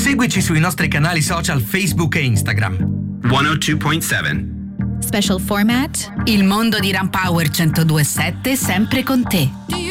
Seguici sui nostri canali social Facebook e Instagram. 102.7 Special Format. Il mondo di Rampower 102.7 sempre con te.